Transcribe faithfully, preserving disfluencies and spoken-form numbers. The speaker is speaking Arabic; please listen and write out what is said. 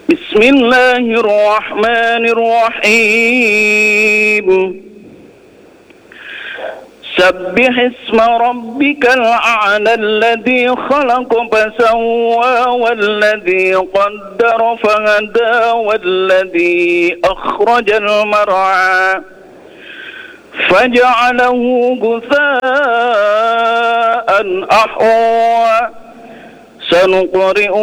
بسم الله الرحمن الرحيم سبح اسم ربك الأعلى الذي خلق فسوى والذي قدر فهدى والذي أخرج المرعى فجعله غثاء أحوى سنقرئ